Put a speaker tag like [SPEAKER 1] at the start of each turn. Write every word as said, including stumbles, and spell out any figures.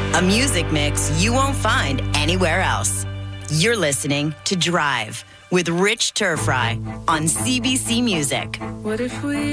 [SPEAKER 1] A music mix you won't find anywhere else. You're listening to Drive with Rich Turfry on C B C Music.
[SPEAKER 2] What if we